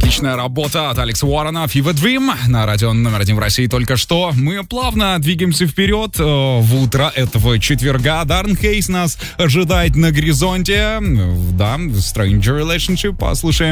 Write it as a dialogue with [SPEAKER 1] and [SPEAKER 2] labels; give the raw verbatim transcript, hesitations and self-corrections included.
[SPEAKER 1] Отличная работа от Алекса Уоррена, Fever Dream на радио номер один в России только что. Мы плавно двигаемся вперед э, в утро этого четверга. Даррен Хейс нас ожидает на горизонте. Да, Stranger Relationship, послушаем.